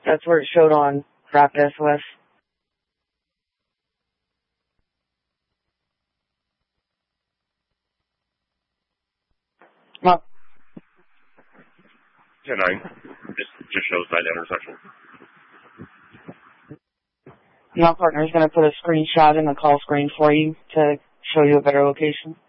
That's where it showed on Craft SOS. Well, 10-9. Just shows that intersection. my partner's going to put a screenshot in the call screen for you to show you a better location.